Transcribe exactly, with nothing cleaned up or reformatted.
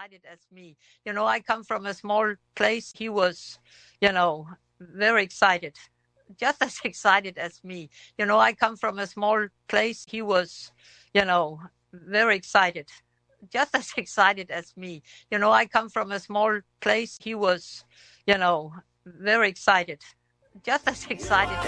excited as me. You know, I come from a small place. He was, you know, very excited, just as excited as me. You know, I come from a small place. He was, you know, very excited, just as excited as me. You know, I come from a small place. He was, you know, very excited, just as excited as